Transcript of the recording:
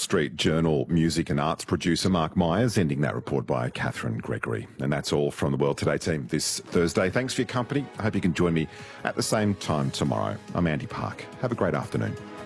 Street Journal music and arts producer Mark Myers, ending that report by Catherine Gregory. And that's all from the World Today team this Thursday. Thanks for your company. I hope you can join me at the same time tomorrow. I'm Andy Park. Have a great afternoon.